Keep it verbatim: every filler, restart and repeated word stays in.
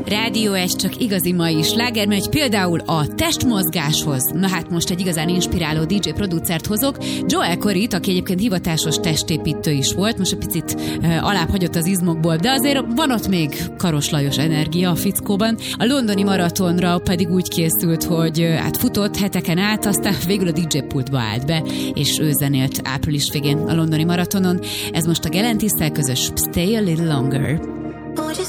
Rádió ez csak igazi mai sláger, megy például a testmozgáshoz. Na hát most egy igazán inspiráló dé dzsé producert hozok, Joel Corryt, aki egyébként hivatásos testépítő is volt, most egy picit uh, alább hagyott az izmokból, de azért van ott még Karos Lajos energia a fickóban. A londoni maratonra pedig úgy készült, hogy uh, hát futott heteken át, aztán végül a dé dzsé pultba állt be, és ő zenélt április végén a londoni maratonon. Ez most a Gelentisszel közös Stay a Little Longer.